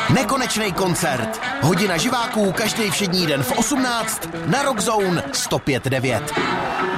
Nekonečný koncert. Hodina živáků každý všední den v 18 na Rock Zone 105.9.